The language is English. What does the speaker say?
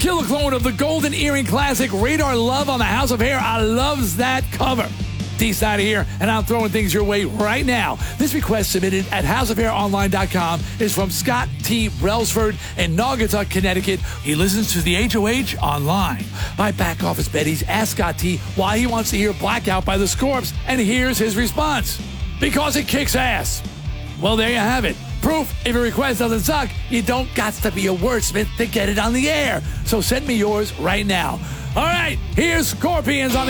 Killer clone of the Golden Earring Classic, Radar Love on the House of Hair. I loves that cover. D-side of here, and I'm throwing things your way right now. This request submitted at houseofhaironline.com is from Scott T. Brelsford in Naugatuck, Connecticut. He listens to the HOH online. My back office Betty's asked Scott T. why he wants to hear Blackout by the Scorps, and here's his response. Because it kicks ass. Well, there you have it. Proof, if a request doesn't suck, you don't got to be a wordsmith to get it on the air. So send me yours right now. All right, here's Scorpions on the